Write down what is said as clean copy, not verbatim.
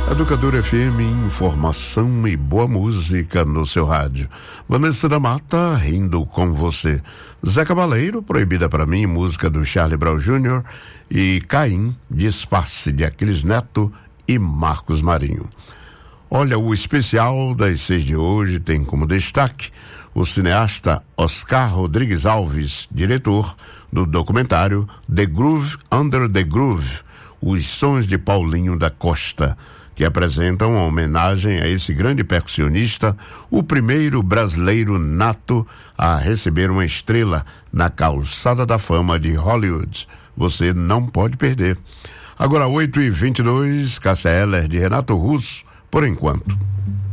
Educadora FM, informação e boa música no seu rádio. Vanessa da Mata, rindo com você. Zé Cabaleiro, Proibida Pra Mim, música do Charlie Brown Jr. E Caim, Disfarce, de Aquiles Neto e Marcos Marinho. Olha, o especial das 6 de hoje tem como destaque o cineasta Oscar Rodrigues Alves, diretor do documentário The Groove Under the Groove, Os Sons de Paulinho da Costa, que apresentam uma homenagem a esse grande percussionista, o primeiro brasileiro nato a receber uma estrela na calçada da fama de Hollywood. Você não pode perder. Agora 8h22, Cássia Eller de Renato Russo, por enquanto.